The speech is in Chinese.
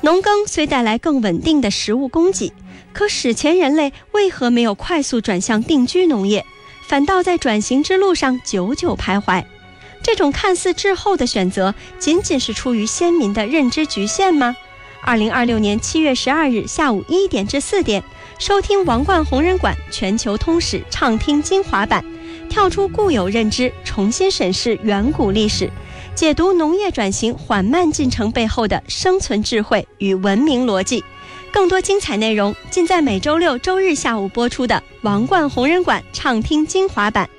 农耕虽带来更稳定的食物供给，可史前人类为何没有快速转向定居农业，反倒在转型之路上久久徘徊？这种看似滞后的选择，仅仅是出于先民的认知局限吗？2026年7月12日下午1点至4点，收听王冠弘仁馆全球通史畅听精华版，跳出固有认知，重新审视远古历史，解读农业转型缓慢进程背后的生存智慧与文明逻辑。更多精彩内容尽在每周六、周日下午播出的王冠弘仁馆畅听精华版。